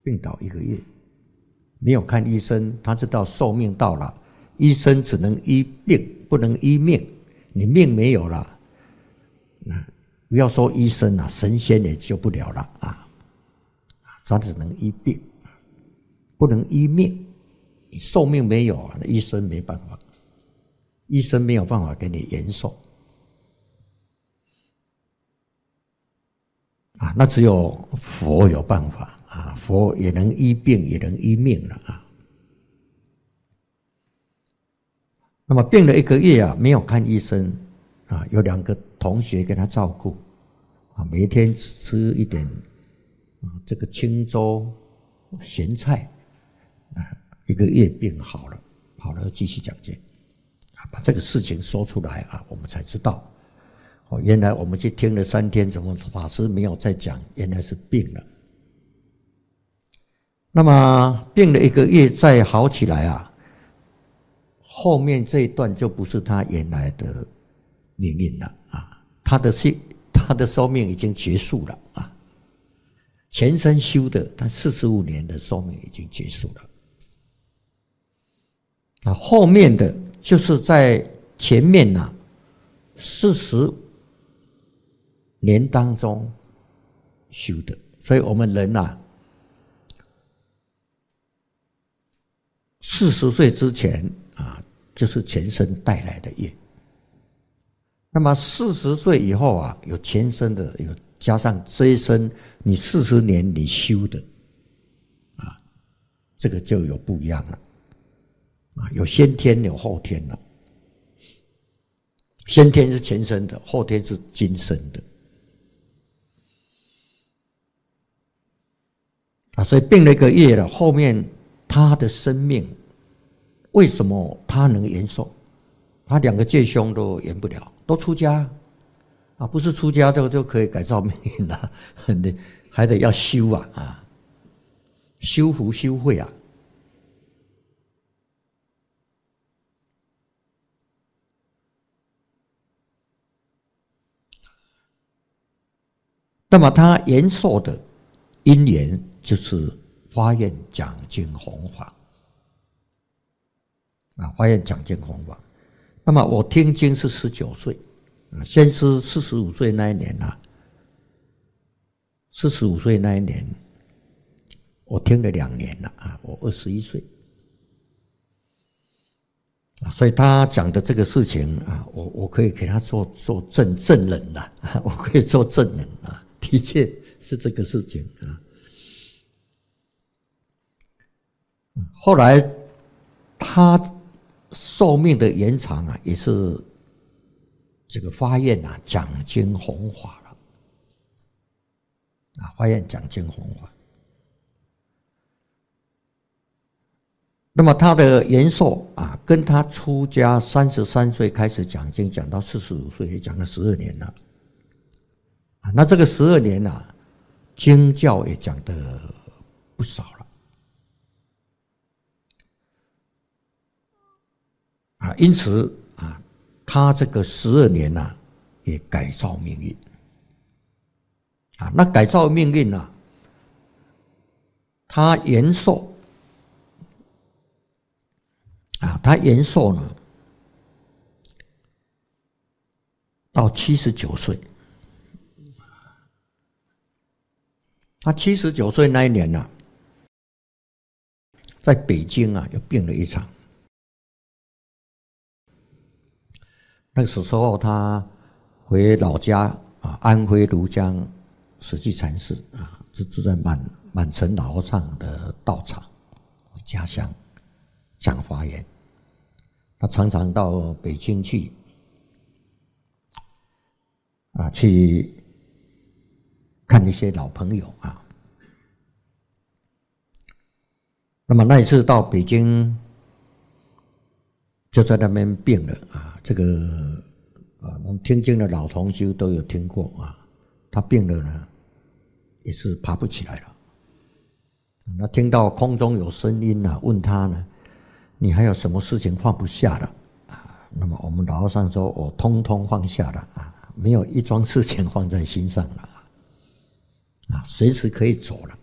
病倒1个月，没有看医生，他知道寿命到了，医生只能医病，不能医命。你命没有了，不要说医生啊，神仙也救不了了啊！他只能医病，不能医命。你寿命没有，医生没办法，医生没有办法给你延寿啊！那只有佛有办法啊，佛也能医病，也能医命了啊。那么病了1个月啊，没有看医生啊，有2个同学给他照顾啊，每天吃一点这个清粥咸菜啊，1个月病好了，继续讲经啊，把这个事情说出来啊，我们才知道哦，原来我们去听了3天，怎么法师没有再讲？原来是病了。那么病了1个月再好起来啊。后面这一段就不是他原来的命运了啊，他的寿命已经结束了啊，前生修的，他45年的寿命已经结束了啊，后面的就是在前面啊40年当中修的，所以我们人啊40岁之前啊，就是前生带来的业。那么40岁以后啊，有前生的，有加上这一生你40年你修的啊，这个就有不一样了啊，有先天有后天了。先天是前生的，后天是今生的啊，所以病了1个月了，后面他的生命为什么他能延寿？他2个戒凶都延不了，都出家啊，不是出家就可以改造命运了，还得要修啊，修福修慧啊。那么他延寿的因缘就是发愿讲经弘法啊，发愿讲经弘法。那么我听经是19岁，先是45岁那一年啊，45岁那一年，我听了2年了啊，我21岁啊，所以他讲的这个事情啊，我可以给他做证人的，我可以做证人啊，的确是这个事情啊。后来他寿命的延长啊，也是这个发愿啊讲经弘法了啊，发愿讲经弘法。那么他的延寿啊，跟他出家33岁开始讲经，讲到45岁，也讲了12年了啊。那这个12年啊，经教也讲得不少了啊，因此啊，他这个12年啊，也改造命运啊。那改造命运啊，他延寿啊，他延寿呢到79岁。他79岁那一年啊，在北京啊，又病了一场。那个时候他回老家啊，安徽庐江实际禅寺啊，住在满城老和尚的道场，家乡讲法言。他常常到北京去啊，去看一些老朋友啊。那么那一次到北京，就在那边病了啊。这个我们听经的老同修都有听过啊。他病了呢，也是爬不起来了。那听到空中有声音啊，问他呢，你还有什么事情放不下了啊？那么我们老和尚说，我通通放下了啊，没有一桩事情放在心上了啊，随时可以走了